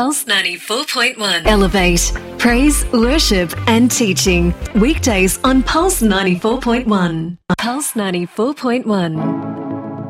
Pulse 94.1. Elevate, praise, worship and teaching. Weekdays on Pulse 94.1. Pulse 94.1.